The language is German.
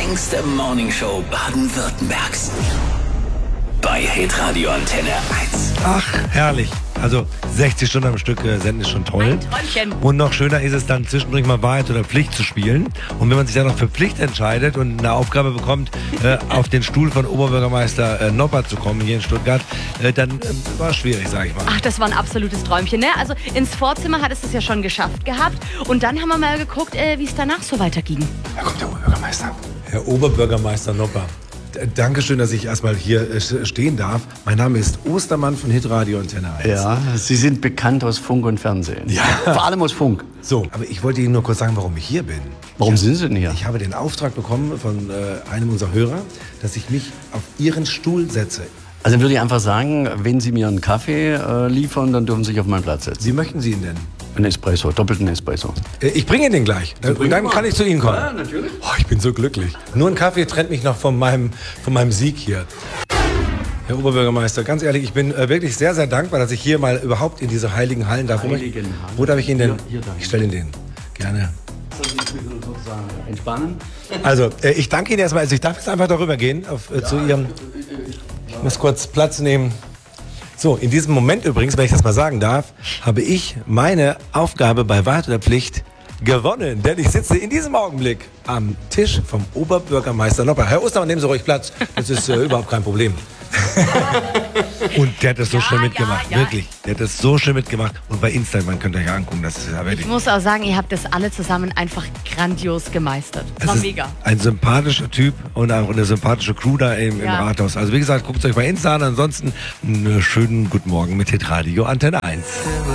längste Morningshow Baden-Württembergs. Bei Hitradio Antenne 1. Ach, herrlich. Also 60 Stunden am Stück senden ist schon toll. Ein Träumchen. Und noch schöner ist es dann zwischendurch mal Wahrheit oder Pflicht zu spielen. Und wenn man sich dann noch für Pflicht entscheidet und eine Aufgabe bekommt, auf den Stuhl von Oberbürgermeister Noppert zu kommen hier in Stuttgart, dann war es schwierig, sag ich mal. Ach, das war ein absolutes Träumchen, ne? Also ins Vorzimmer hat es ja schon geschafft gehabt. Und dann haben wir mal geguckt, wie es danach so weiterging. Da kommt der Oberbürgermeister. Herr Oberbürgermeister Noppert. Dankeschön, dass ich erstmal hier stehen darf. Mein Name ist Ostermann von Hitradio Antenne 1. Ja, Sie sind bekannt aus Funk und Fernsehen. Ja. Vor allem aus Funk. So, aber ich wollte Ihnen nur kurz sagen, warum ich hier bin. Warum sind Sie denn hier? Ich habe den Auftrag bekommen von einem unserer Hörer, dass ich mich auf Ihren Stuhl setze. Also dann würde ich einfach sagen, wenn Sie mir einen Kaffee liefern, dann dürfen Sie sich auf meinen Platz setzen. Wie möchten Sie ihn denn? Ein Espresso, doppelten Espresso. Ich bringe Ihnen den gleich. Und dann kann ich zu Ihnen kommen. Ja, natürlich. Oh, ich bin so glücklich. Nur ein Kaffee trennt mich noch von meinem Sieg hier. Herr Oberbürgermeister, ganz ehrlich, ich bin wirklich sehr, sehr dankbar, dass ich hier mal überhaupt in diese heiligen Hallen darf. Heiligen Hallen. Wo darf ich Ihnen denn? Hier darf ich. Ich stelle Ihnen den. Gerne. Sozusagen entspannen. Also, ich danke Ihnen erstmal. Also, ich darf jetzt einfach darüber gehen zu Ihrem... Ich muss kurz Platz nehmen. So, in diesem Moment übrigens, wenn ich das mal sagen darf, habe ich meine Aufgabe bei Wahrheit oder Pflicht gewonnen. Denn ich sitze in diesem Augenblick am Tisch vom Oberbürgermeister Noppert. Herr Ostermann, nehmen Sie ruhig Platz. Das ist überhaupt kein Problem. Und der hat das so schön mitgemacht, ja. wirklich. Der hat das so schön mitgemacht. Und bei Instagram könnt ihr euch angucken, das ist ja wirklich... Ich muss auch sagen, ihr habt das alle zusammen einfach grandios gemeistert. Das war Es ist mega. ein sympathischer Typ und auch eine sympathische Crew da im Rathaus. Also wie gesagt, guckt euch bei Insta an. Ansonsten einen schönen guten Morgen mit Hitradio Antenne 1.